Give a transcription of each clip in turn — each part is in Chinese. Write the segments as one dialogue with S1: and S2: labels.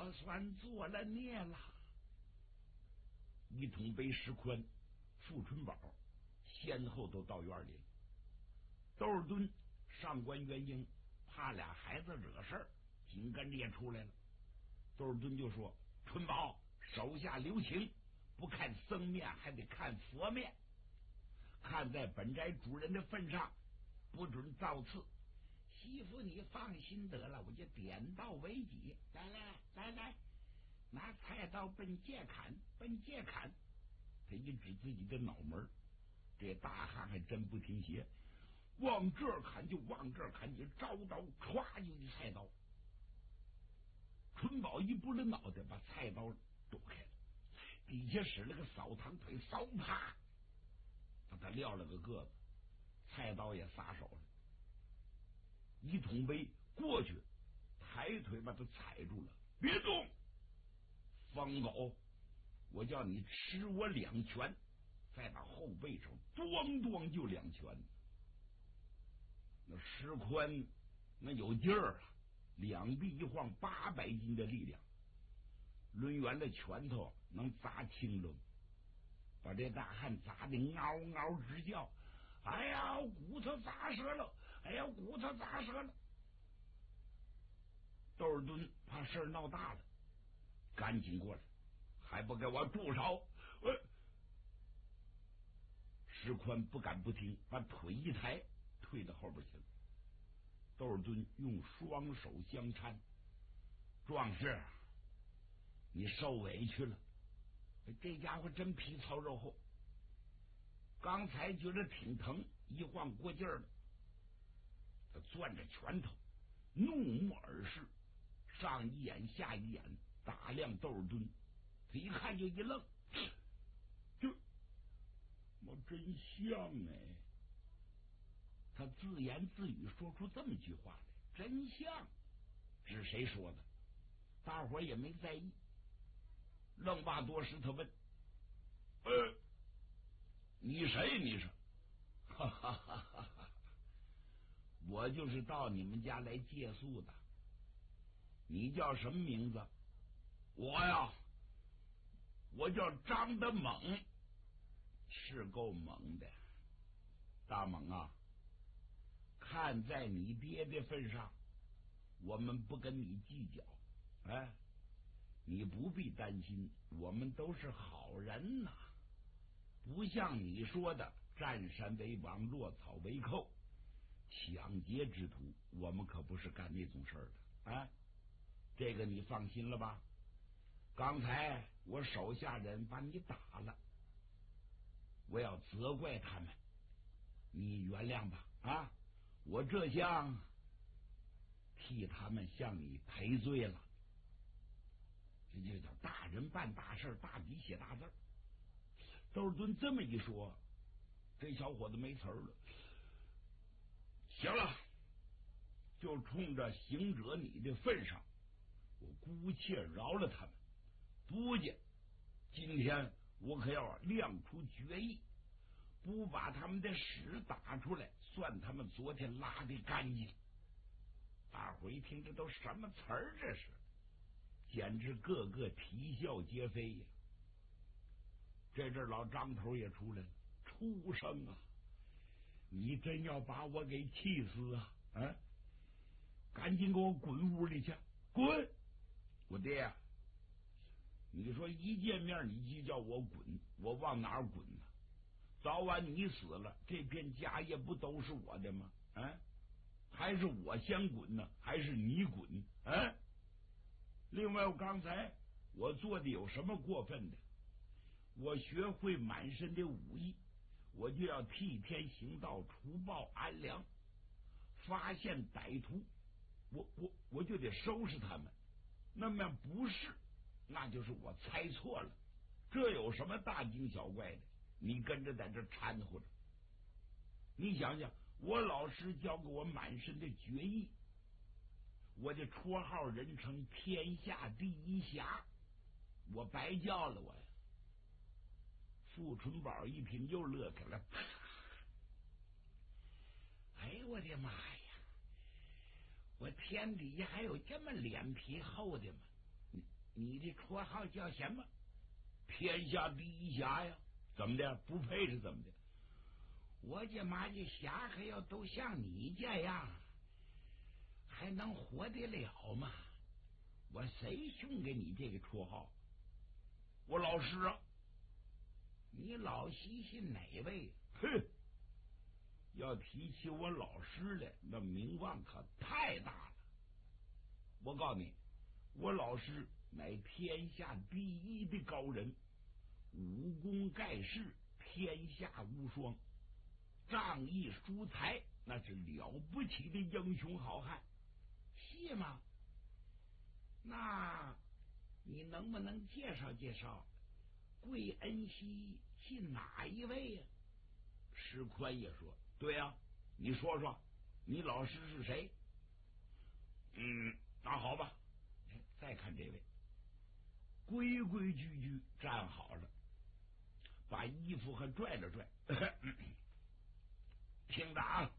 S1: 我算做了孽了。一统北石宽、富春宝先后都到院里了。窦尔敦、上官元英怕俩孩子惹事儿，紧跟着也出来了。窦尔敦就说：“春宝，手下留情，不看僧面还得看佛面，看在本宅主人的份上，不准造次。媳妇你放心得了，我就点到为止。来，拿菜刀奔戒砍，奔戒砍。”他一指自己的脑门，这大汉还真不听邪，往这儿砍就往这儿砍，你招刀歘就一菜刀。春宝一拨了脑袋，把菜刀躲开了，底下使了个扫堂腿，扫啪，把他撂了个个子，菜刀也撒手了。一统杯过去，抬腿把他踩住了，别动！疯狗，我叫你吃我两拳！再把后背上咣咣就两拳。那石宽那有劲儿啊，两臂一晃800斤的力量，抡圆的拳头能砸青龙，把这大汉砸得嗷嗷直叫：“哎呀，骨头砸折了！哎呀，骨头砸折了！”窦尔敦怕事儿闹大了，赶紧过来，还不给我住手！石宽不敢不听，把腿一抬，退到后边去了。窦尔敦用双手相搀：“壮士，你受委屈了。这家伙真皮糙肉厚，刚才觉得挺疼，一晃过劲儿了。”他攥着拳头，怒目而视，上一眼下一眼打量窦尔敦。他一看就一愣，这我真像哎！他自言自语说出这么句话来，真像。是谁说的？大伙也没在意。愣巴多时他问：“你谁？你是？”哈哈哈哈！我就是到你们家来借宿的。你叫什么名字？我呀，我叫张德猛。是够猛的，大猛啊！看在你爹的份上，我们不跟你计较。你不必担心，我们都是好人呐，不像你说的占山为王，落草为寇，抢劫之徒。我们可不是干那种事儿的。这个你放心了吧？刚才我手下人把你打了，我要责怪他们，你原谅吧。我这厢替他们向你赔罪了。这就叫大人办大事，大笔写大字。窦尔敦这么一说，这小伙子没词儿了。行了，就冲着行者你的份上，我姑且饶了他们。不介，今天我可要亮出决议，不把他们的屎打出来，算他们昨天拉的干净。大伙一听，这都什么词儿？这是，简直个个啼笑皆非呀！这阵老张头也出来了，畜生啊！你真要把我给气死啊！赶紧给我滚屋里去！滚！我爹呀，你说一见面你就叫我滚，我往哪儿滚呢？早晚你死了，这片家业不都是我的吗？还是我先滚呢，还是你滚？另外，刚才我做的有什么过分的？我学会满身的武艺，我就要替天行道，除暴安良。发现歹徒，我就得收拾他们。那么不是，那就是我猜错了。这有什么大惊小怪的？你跟着在这掺和着。你想想，我老师教给我满身的绝艺，我的绰号人称天下第一侠，我白叫了我呀！傅春宝一听又乐开了，哎呦我的妈呀！我天底下还有这么脸皮厚的吗？ 你的绰号叫什么？天下第一侠呀！怎么的？不配是怎么的？我这妈这侠客要都像你这样，还能活得了吗？我谁送给你这个绰号？我老师啊。你老西是哪位？哼！要提起我老师来，那名望可太大了。我告诉你，我老师乃天下第一的高人，武功盖世，天下无双，仗义疏财，那是了不起的英雄好汉，是吗？那你能不能介绍介绍贵恩熙是哪一位呀？石宽也说：“对呀，你说说，你老师是谁？”那好吧。再看这位，规规矩矩站好了，把衣服还拽了拽。听着啊，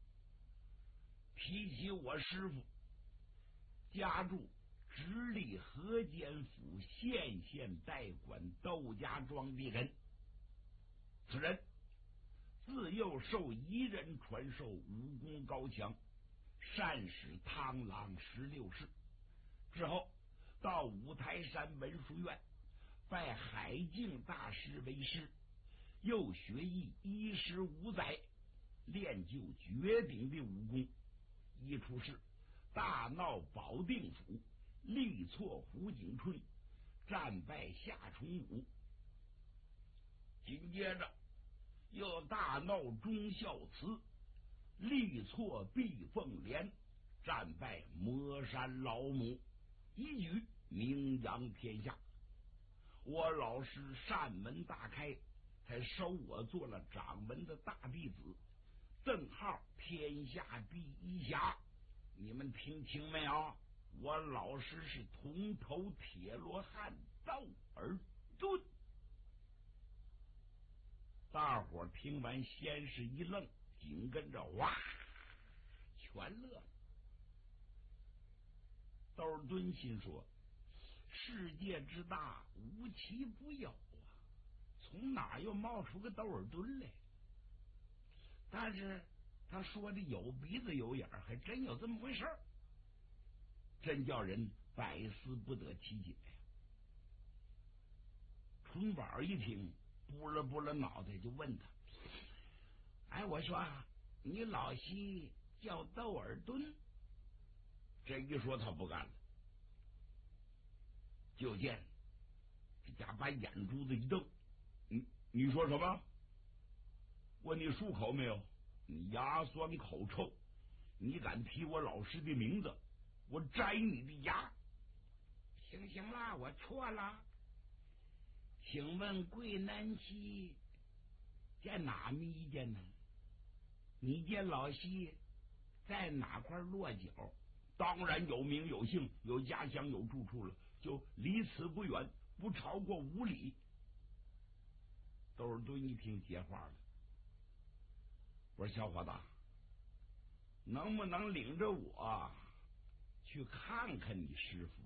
S1: 提起我师傅，家住直隶河间府县代管窦家庄的人，此人自幼受一人传授，武功高强，善使螳螂16式。之后到五台山文殊院拜海静大师为师，又学艺15载，练就绝顶的武功。一出世，大闹保定府，力挫胡景春，战败夏崇武。紧接着又大闹忠孝祠，力挫毕凤莲，战败魔山老母，一举名扬天下。我老师善门大开，才收我做了掌门的大弟子，正号天下第一侠。你们听清没有？我老师是铜头铁罗汉窦尔敦。大伙听完先是一愣，紧跟着哇全乐了。窦尔敦心说，世界之大，无奇不有啊，从哪又冒出个窦尔敦来？但是他说的有鼻子有眼，还真有这么回事儿，真叫人百思不得其解呀。春宝一听，拨了拨了脑袋，就问他：“哎，我说你老西叫窦尔敦？”这一说他不干了，就见这家把眼珠子一瞪：“你说什么？问你漱口没有？你牙酸口臭，你敢提我老师的名字，我摘你的牙！”行了，我错了。请问贵南西在哪迷见呢？你见老西在哪块落脚？当然有名有姓，有家乡有住处了，就离此不远，不超过5里。窦尔敦一听接话了，我说小伙子，能不能领着我去看看你师傅？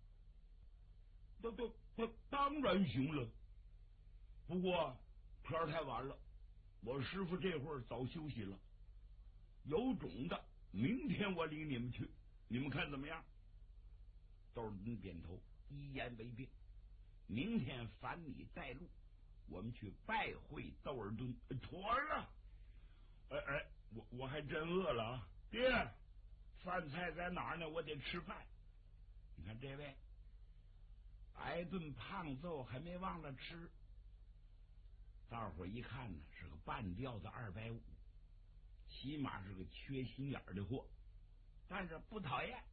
S1: 当然行了，不过天儿太晚了，我师傅这会儿早休息了。有种的，明天我领你们去，你们看怎么样？窦尔敦点头，一言为定。明天烦你带路，我们去拜会窦尔敦。妥了。我还真饿了啊！爹，饭菜在哪儿呢？我得吃饭。你看这位挨顿胖揍还没忘了吃，大伙一看呢，是个半吊子250，起码是个缺心眼的货，但是不讨厌。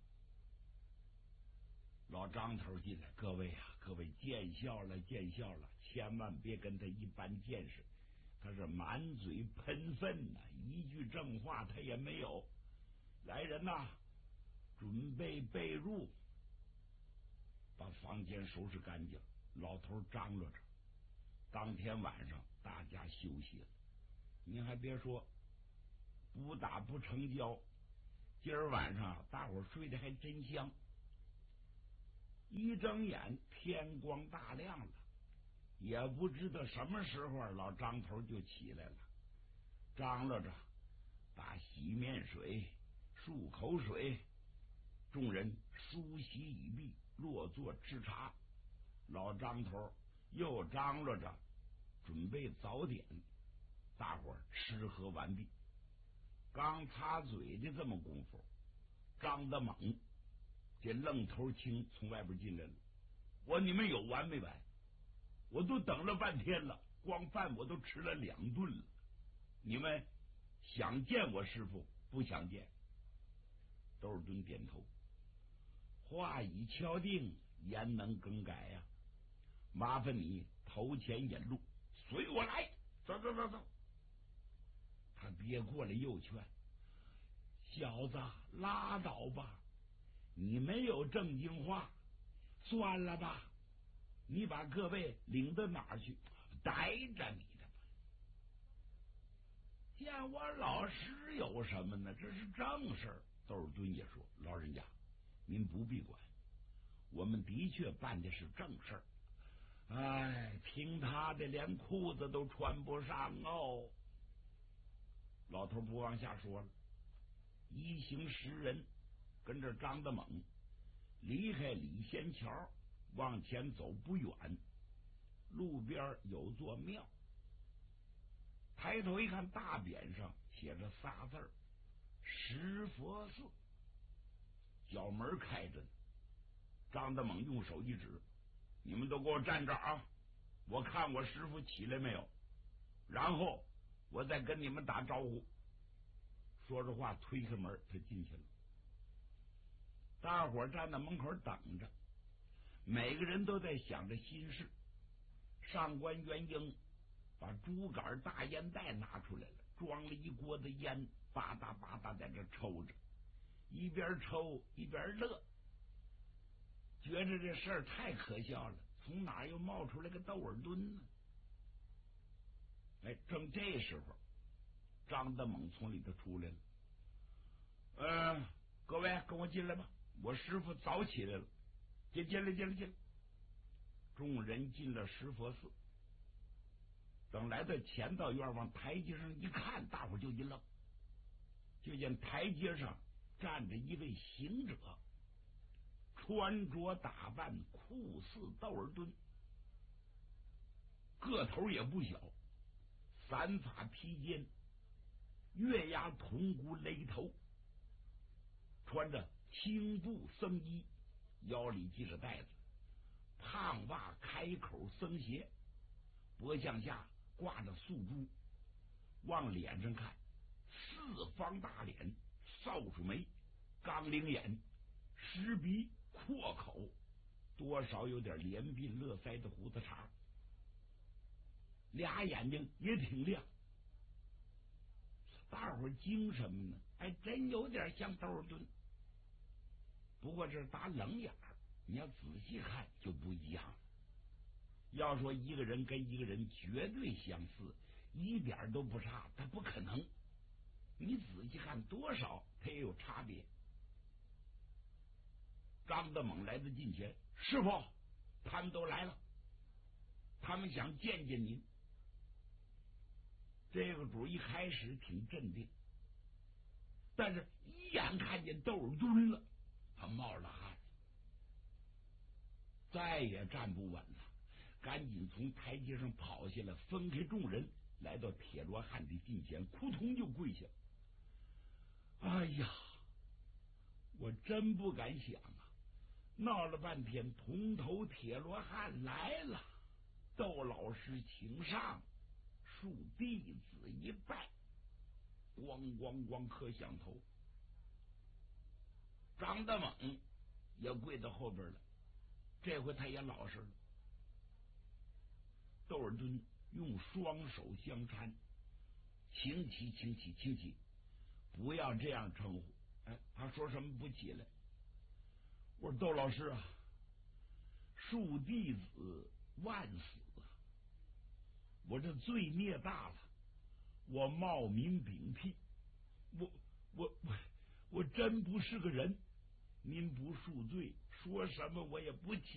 S1: 老张头进来，各位啊，各位见笑了，见笑了，千万别跟他一般见识，他是满嘴喷粪呐，一句正话他也没有。来人呐，准备被褥，把房间收拾干净。老头张罗着，当天晚上大家休息了。您还别说，不打不成交，今儿晚上大伙睡得还真香。 一睁眼天光大亮了，也不知道什么时候老张头就起来了，张罗着打洗面水、漱口水，众人梳洗已毕，落座吃茶。老张头又张罗着准备早点，大伙儿吃喝完毕，刚擦嘴的这么功夫，张德猛这愣头青从外边进来了。你们有完没完？我都等了半天了，光饭我都吃了2顿了，你们想见我师傅不想见？窦尔敦点头，话已敲定，言能更改呀。麻烦你头前引路，随我来，走走走走。他别过来又劝，小子拉倒吧，你没有正经话，算了吧，你把各位领到哪儿去？待着你的吧。见我老师有什么呢？这是正事。窦尔敦也说，老人家您不必管，我们的确办的是正事。听他的连裤子都穿不上哦。老头不往下说了，一行10人跟着张德猛离开李仙桥，往前走不远，路边有座庙，抬头一看，大匾上写着仨字儿：石佛寺。角门开着呢，张德猛用手一指，你们都给我站这儿啊，我看我师傅起来没有，然后我再跟你们打招呼。说着话推开门，他进去了。大伙站在门口等着，每个人都在想着心事。上官元英把竹竿大烟袋拿出来了，装了一锅子烟，吧嗒吧嗒在这抽着，一边抽一边乐，觉着这事儿太可笑了，从哪又冒出来个窦尔敦呢？正这时候，张德猛从里头出来了。各位跟我进来吧，我师傅早起来了。进来。众人进了石佛寺，等来到前道院，往台阶上一看，大伙就一愣，就见台阶上站着一位行者，穿着打扮酷似窦尔敦，个头也不小，散发披肩，月牙铜箍勒头，穿着青布僧衣，腰里系着带子，胖袜开口僧鞋，脖项下挂着素珠，往脸上看，四方大脸，扫帚眉，钢铃眼，石鼻阔口，多少有点连鬓络腮的胡子茬，俩眼睛也挺亮。大伙儿惊什么呢？还真有点像窦尔敦，不过这是打冷眼儿，你要仔细看就不一样了。要说一个人跟一个人绝对相似，一点都不差，他不可能。你仔细看多少，他也有差别。张德猛来到近前，师傅，他们都来了，他们想见见您。这个主一开始挺镇定，但是一眼看见窦尔敦了，他冒了汗，再也站不稳了，赶紧从台阶上跑下来，分开众人，来到铁罗汉的近前，扑通就跪下。哎呀，我真不敢想啊，闹了半天铜头铁罗汉来了，窦老师请上，恕弟子一拜。咣咣咣磕响头。张德猛也跪到后边了，这回他也老实了。窦尔敦用双手相搀，请起，不要这样称呼。他说什么不起来？我说窦老师啊，恕弟子万死啊！我这罪孽大了，我冒名顶替，我真不是个人， 您不恕罪，说什么我也不听。